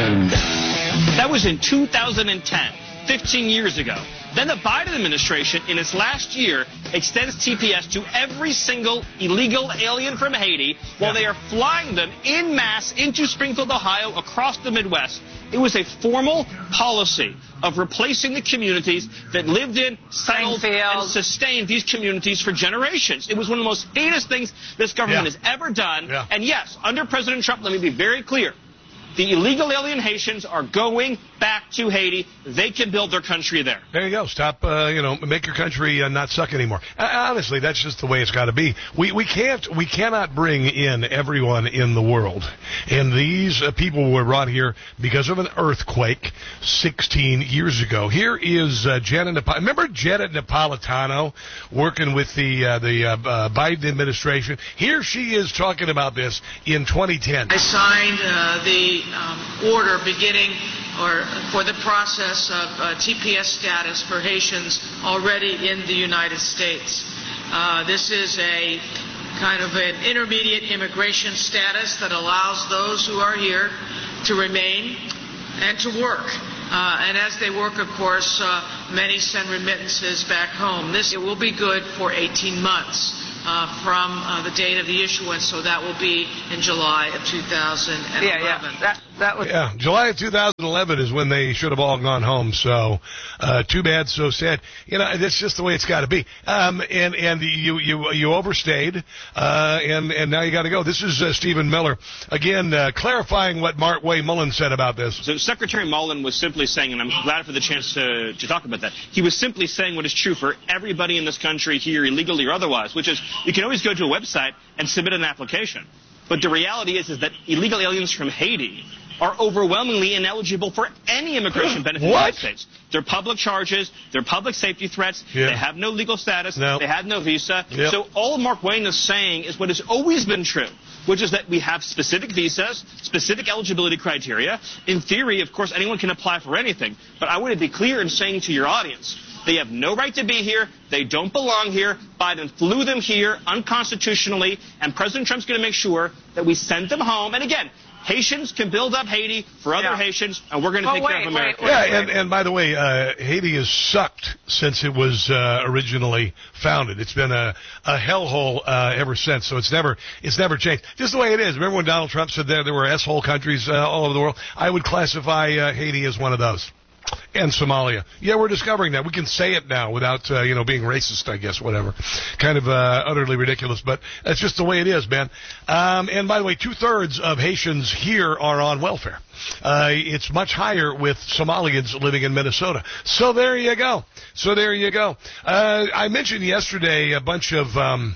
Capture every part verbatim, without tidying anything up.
end. That was in two thousand ten, fifteen years ago. Then the Biden administration, in its last year, extends T P S to every single illegal alien from Haiti while Yeah. they are flying them en masse into Springfield, Ohio, across the Midwest. It was a formal policy of replacing the communities that lived in, settled, and sustained these communities for generations. It was one of the most heinous things this government Yeah. has ever done. Yeah. And yes, under President Trump, let me be very clear. The illegal alien Haitians are going back to Haiti. They can build their country there. There you go. Stop, uh, you know, make your country uh, not suck anymore. Uh, honestly, that's just the way it's got to be. We we can't, we cannot bring in everyone in the world. And these uh, people were brought here because of an earthquake sixteen years ago. Here is uh, Janet Napolitano. Remember Janet Napolitano working with the uh, the uh, uh, Biden administration? Here she is talking about this in twenty ten. I signed uh, the um, order beginning or for the process of uh, T P S status for Haitians already in the United States. Uh, this is a kind of an intermediate immigration status that allows those who are here to remain and to work. Uh, and as they work, of course, uh, many send remittances back home. This it will be good for eighteen months. Uh, from uh, the date of the issuance, so that will be in July of two thousand eleven. Yeah, yeah. That, that was... Yeah, July of two thousand eleven is when they should have all gone home. So, uh, too bad, so sad. You know, that's just the way it's got to be. Um, and and you you you overstayed, uh, and and now you got to go. This is uh, Stephen Miller again, uh, clarifying what Mark Way Mullen said about this. So Secretary Mullen was simply saying, and I'm glad for the chance to to talk about that. He was simply saying what is true for everybody in this country here, illegally or otherwise, which is you can always go to a website and submit an application. But the reality is, is that illegal aliens from Haiti are overwhelmingly ineligible for any immigration benefit in the United States. They're public charges. They're public safety threats. Yeah. They have no legal status. No. They have no visa. Yep. So all Mark Wayne is saying is what has always been true, which is that we have specific visas, specific eligibility criteria. In theory, of course, anyone can apply for anything. But I want to be clear in saying to your audience, they have no right to be here. They don't belong here. Biden flew them here unconstitutionally, and President Trump's going to make sure that we send them home. And again, Haitians can build up Haiti for other Yeah. Haitians, and we're going to Oh, take wait, care of America. wait, wait. Yeah, and, and by the way, uh, Haiti has sucked since it was uh, originally founded. It's been a, a hellhole uh, ever since, so it's never it's never changed. Just the way it is. Remember when Donald Trump said there, there were S-hole countries uh, all over the world? I would classify uh, Haiti as one of those. And Somalia. Yeah, we're discovering that. We can say it now without, uh, you know, being racist, I guess, whatever. Kind of uh, utterly ridiculous, but that's just the way it is, man. Um, and by the way, two-thirds of Haitians here are on welfare. Uh, it's much higher with Somalians living in Minnesota. So there you go. So there you go. Uh, I mentioned yesterday a bunch of... Um,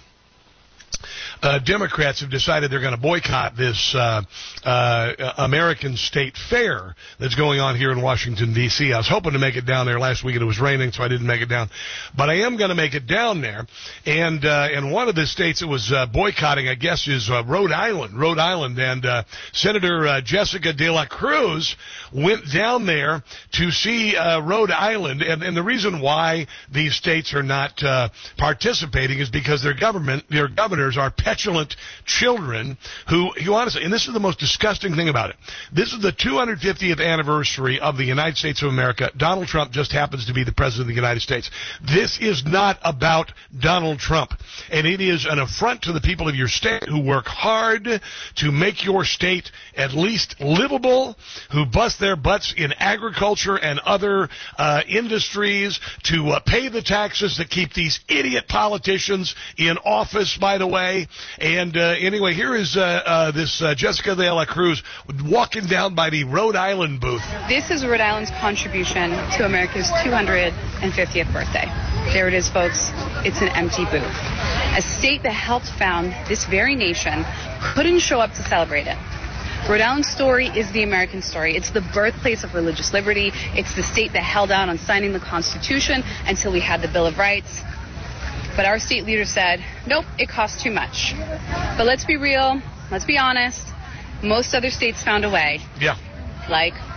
Uh, Democrats have decided they're going to boycott this uh, uh, American State Fair that's going on here in Washington, D C I was hoping to make it down there last week, and it was raining, so I didn't make it down. But I am going to make it down there. And uh, and one of the states that was uh, boycotting, I guess, is uh, Rhode Island. Rhode Island. And uh, Senator uh, Jessica de la Cruz went down there to see uh, Rhode Island. And, and the reason why these states are not uh, participating is because their government, their governors are petulant children who, who honestly, and this is the most disgusting thing about it. This is the two hundred fiftieth anniversary of the United States of America. Donald Trump just happens to be the president of the United States. This is not about Donald Trump. And it is an affront to the people of your state who work hard to make your state at least livable, who bust their butts in agriculture and other uh, industries to uh, pay the taxes that keep these idiot politicians in office, by the way. And uh, anyway, here is uh, uh, this uh, Jessica de la Cruz walking down by the Rhode Island booth. This is Rhode Island's contribution to America's two hundred fiftieth birthday. There it is, folks. It's an empty booth. A state that helped found this very nation couldn't show up to celebrate it. Rhode Island's story is the American story. It's the birthplace of religious liberty. It's the state that held out on signing the Constitution until we had the Bill of Rights. But our state leader said, nope, it costs too much. But let's be real. Let's be honest. Most other states found a way. Yeah. Like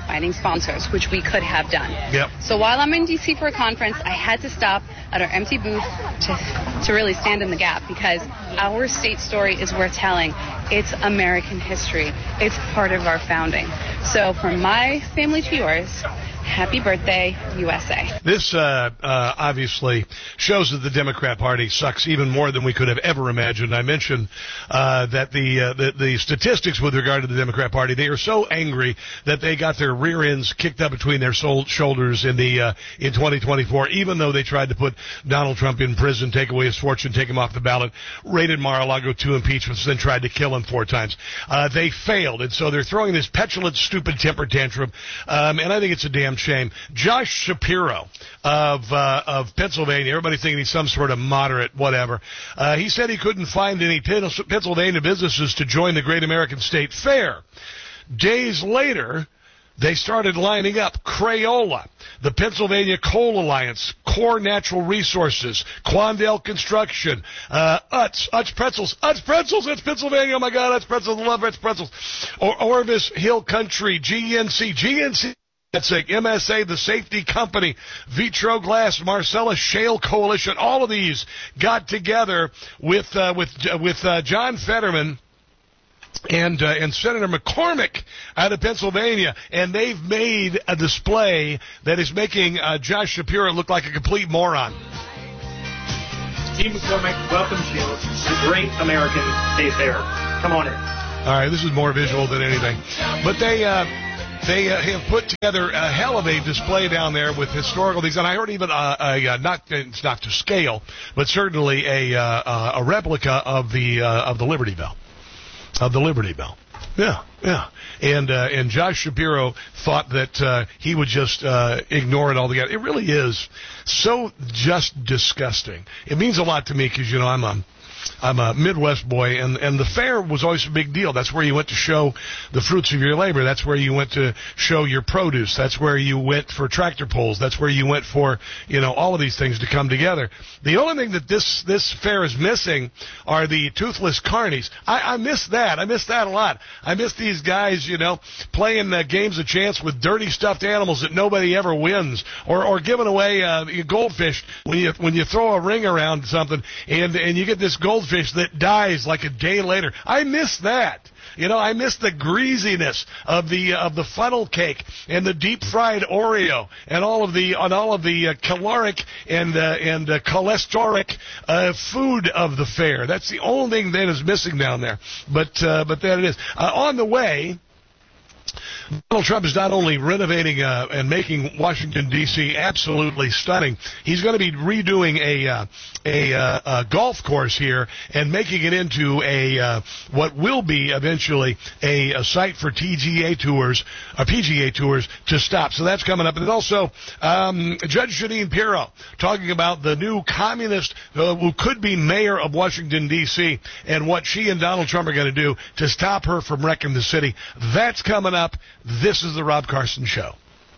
finding sponsors, which we could have done. Yep. So while I'm in D C for a conference, I had to stop at our empty booth to, to really stand in the gap, because our state story is worth telling. It's American history. It's part of our founding. So from my family to yours, happy birthday, U S A. This uh, uh, obviously shows that the Democrat Party sucks even more than we could have ever imagined. I mentioned uh, that the, uh, the the statistics with regard to the Democrat Party, they are so angry that they got their rear ends kicked up between their sol- shoulders in the uh, in twenty twenty-four, even though they tried to put Donald Trump in prison, take away his fortune, take him off the ballot, raided Mar-a-Lago, two impeachments, then tried to kill him four times. Uh, they failed, and so they're throwing this petulant, stupid temper tantrum, um, and I think it's a damn shame. Josh Shapiro of uh, of Pennsylvania, everybody thinking he's some sort of moderate whatever, uh, he said he couldn't find any Pennsylvania businesses to join the Great American State Fair. Days later, they started lining up. Crayola, the Pennsylvania Coal Alliance, Core Natural Resources, Quandale Construction, uh, Utz, Utz Pretzels, Utz Pretzels, it's Pennsylvania, oh my God, Utz Pretzels, I love Utz Pretzels, or Orvis Hill Country, G N C, G N C, that's like M S A, the safety company, Vitro Glass, Marcellus Shale Coalition, all of these got together with uh, with uh, with uh, John Fetterman and uh, and Senator McCormick out of Pennsylvania, and they've made a display that is making uh, Josh Shapiro look like a complete moron. Steve McCormick welcomes you to the Great American State Fair. Come on in. All right, this is more visual than anything, but they. Uh, They uh, have put together a hell of a display down there with historical things, and I heard even uh, a, a not it's not to scale, but certainly a uh, a replica of the uh, of the Liberty Bell, of the Liberty Bell. Yeah, yeah. And uh, and Josh Shapiro thought that uh, he would just uh, ignore it altogether. It really is so just disgusting. It means a lot to me because, you know, I'm a I'm a Midwest boy, and, and the fair was always a big deal. That's where you went to show the fruits of your labor. That's where you went to show your produce. That's where you went for tractor pulls. That's where you went for, you know, all of these things to come together. The only thing that this, this fair is missing are the toothless carnies. I, I miss that. I miss that a lot. I miss these guys, you know, playing uh, games of chance with dirty stuffed animals that nobody ever wins, or, or giving away uh, goldfish when you when you throw a ring around something and and you get this gold goldfish that dies like a day later. I miss that. You know, I miss the greasiness of the uh, of the funnel cake and the deep fried Oreo and all of the on all of the uh, caloric and uh, and uh, cholesterolic uh, food of the fair. That's the only thing that is missing down there. But uh, but there it is. Uh, on the way, Donald Trump is not only renovating uh, and making Washington, D C absolutely stunning, he's going to be redoing a uh, a, uh, a golf course here and making it into a uh, what will be eventually a, a site for T G A tours, uh, P G A tours to stop. So that's coming up. And also, um, Judge Jeanine Pirro talking about the new communist uh, who could be mayor of Washington, D C, and what she and Donald Trump are going to do to stop her from wrecking the city. That's coming up. This is the Rob Carson Show.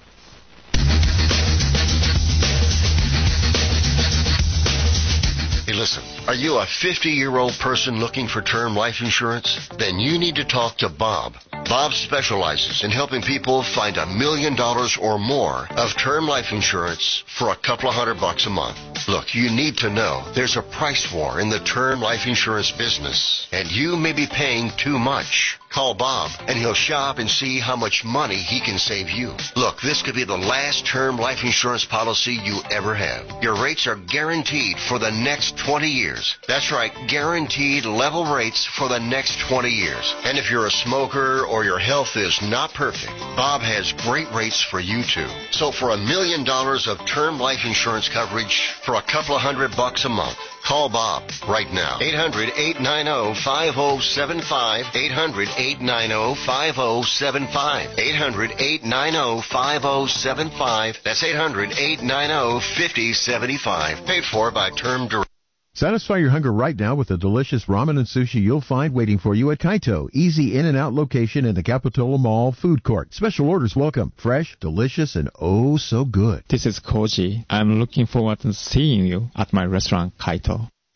Hey, listen, are you a fifty-year-old person looking for term life insurance? Then you need to talk to Bob. Bob specializes in helping people find a million dollars or more of term life insurance for a couple of hundred bucks a month. Look, you need to know there's a price war in the term life insurance business, and you may be paying too much. Call Bob, and he'll shop and see how much money he can save you. Look, this could be the last term life insurance policy you ever have. Your rates are guaranteed for the next twenty years. That's right, guaranteed level rates for the next twenty years. And if you're a smoker or your health is not perfect, Bob has great rates for you too. So for a million dollars of term life insurance coverage for a couple of hundred bucks a month, call Bob right now. eight hundred, eight nine zero, five zero seven five. eight hundred, eight nine zero, five zero seven five. eight hundred, eight nine zero, five zero seven five. That's eight hundred, eight nine zero, five zero seven five. Paid for by Term Direct. Satisfy your hunger right now with the delicious ramen and sushi you'll find waiting for you at Kaito. Easy in and out location in the Capitola Mall food court. Special orders welcome. Fresh, delicious, and oh so good. This is Koji. I'm looking forward to seeing you at my restaurant, Kaito.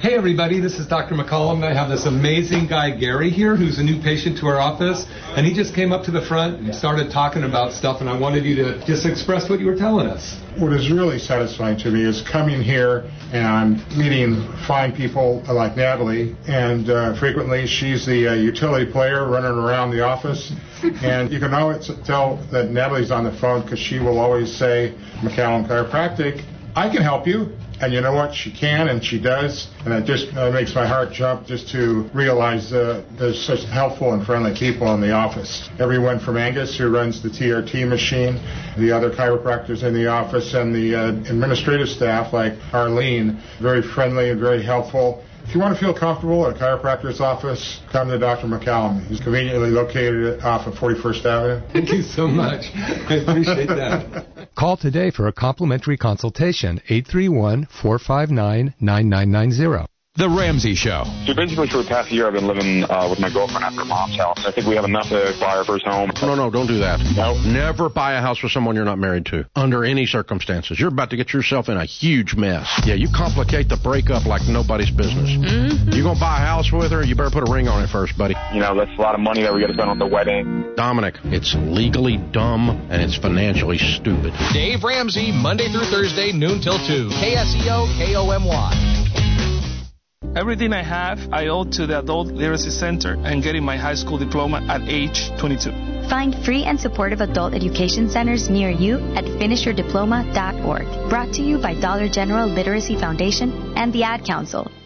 Hey everybody, this is Doctor McCollum. I have this amazing guy, Gary, here, who's a new patient to our office, and he just came up to the front and started talking about stuff, and I wanted you to just express what you were telling us. What is really satisfying to me is coming here and meeting fine people like Natalie, and uh, frequently she's the uh, utility player running around the office, and you can always tell that Natalie's on the phone because she will always say, McCallum Chiropractic, I can help you. And you know what? She can, and she does. And it just uh, makes my heart jump just to realize uh, there's such helpful and friendly people in the office. Everyone from Angus, who runs the T R T machine, the other chiropractors in the office, and the uh, administrative staff like Arlene, very friendly and very helpful. If you want to feel comfortable at a chiropractor's office, come to Doctor McCallum. He's conveniently located off of forty-first Avenue. Thank you so much. I appreciate that. Call today for a complimentary consultation, eight three one, four five nine, nine nine nine zero. The Ramsey Show. So basically for the past year I've been living uh, with my girlfriend at her mom's house. I think we have enough to buy our first home. No, no, don't do that. No. Never buy a house with someone you're not married to, under any circumstances. You're about to get yourself in a huge mess. Yeah, you complicate the breakup like nobody's business. Mm-hmm. You gonna buy a house with her, you better put a ring on it first, buddy. You know, that's a lot of money that we gotta spend on the wedding. Dominic, it's legally dumb and it's financially stupid. Dave Ramsey, Monday through Thursday, noon till two. K S E O, K O M Y. Everything I have, I owe to the Adult Literacy Center and getting my high school diploma at age twenty-two. Find free and supportive adult education centers near you at finish your diploma dot org. Brought to you by Dollar General Literacy Foundation and the Ad Council.